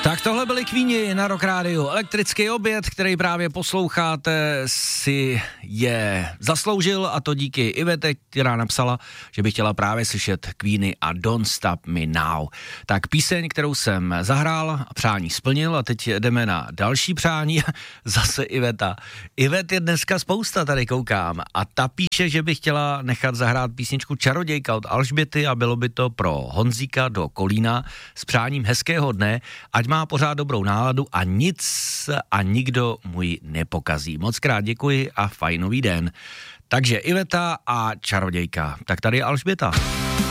Tak tohle byly Queeni na Rock Rádiu. Elektrický oběd, který právě posloucháte, si je zasloužil, a to díky Ivete, která napsala, že by chtěla právě slyšet Queeni a Don't Stop Me Now. Tak píseň, kterou jsem zahrál a přání splnil, a teď jdeme na další přání. Zase Iveta. Ivet je dneska spousta, tady koukám, a ta píše, že by chtěla nechat zahrát písničku Čarodějka od Alžběty a bylo by to pro Honzíka do Kolína s přáním hezkého dne, ať má pořád dobrou náladu a nic a nikdo mu ji nepokazí. Moc krát děkuji a fajnový den. Takže Iveta a Čarodějka. Tak tady je Alžběta.